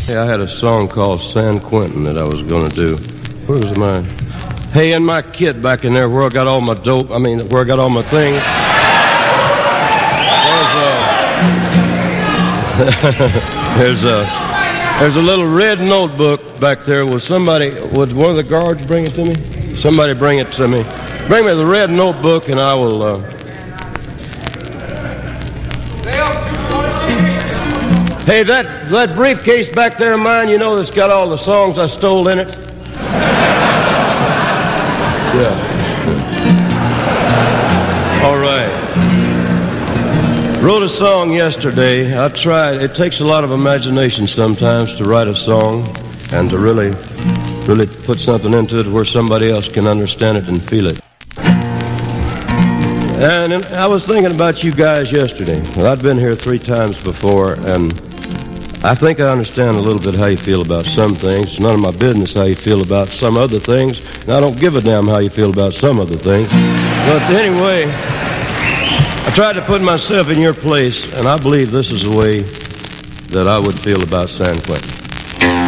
Hey, I had a song called San Quentin that I was going to do. Where was mine? Hey, in my kit back in there where I got all my dope, where I got all my things. There's a little red notebook back there. Would one of the guards bring it to me? Somebody bring it to me. Bring me the red notebook and I will... Hey, that briefcase back there of mine, you know, that's got all the songs I stole in it? Yeah. All right. Wrote a song yesterday. I tried. It takes a lot of imagination sometimes to write a song and to really put something into it where somebody else can understand it and feel it. And I was thinking about you guys yesterday. Well, I'd been here 3 times before, and I think I understand a little bit how you feel about some things. It's none of my business how you feel about some other things, and I don't give a damn how you feel about some other things. But anyway, I tried to put myself in your place, and I believe this is the way that I would feel about San Quentin.